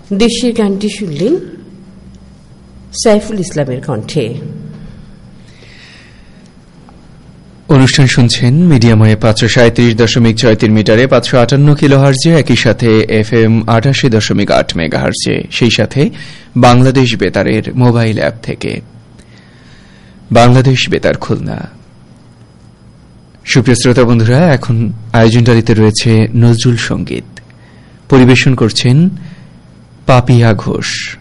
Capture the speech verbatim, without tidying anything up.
দেশের গানটি শুনলেন সাইফুল ইসলামের কণ্ঠে। অনুষ্ঠান শুনছেন মিডিয়াম ওয়েভ পাঁচশো সাঁত্রিশ দশমিক ছয় তিন মিটারে পাঁচশো আটান্ন কিলো হার্জে, একই সাথে এফ এম আটাশি দশমিক আট মেগা হার্জে, সেই সাথে বাংলাদেশ বেতারের মোবাইল অ্যাপ থেকে। বাংলাদেশ বেতার খুলনা। সুপ্রিয় শ্রোতা বন্ধুরা, এখন আয়োজনটারিতে রয়েছে নজরুল সঙ্গীত। পরিবেশন করছেন পাপিয়া ঘোষ।